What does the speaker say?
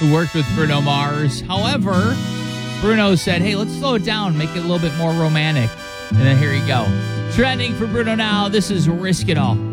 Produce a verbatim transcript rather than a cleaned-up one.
who worked with Bruno Mars. However, Bruno said, hey, let's slow it down, make it a little bit more romantic. And then here you go. Trending for Bruno now, this is Risk It All.